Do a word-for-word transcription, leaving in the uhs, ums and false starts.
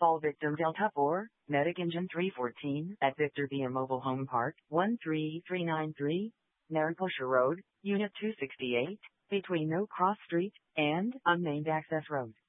Fall victim Delta four, Medic Engine three fourteen, at Victor B. M Mobile Home Park, one three three nine three, Mariposa Road, Unit two sixty-eight, between No Cross Street and Unnamed Access Road.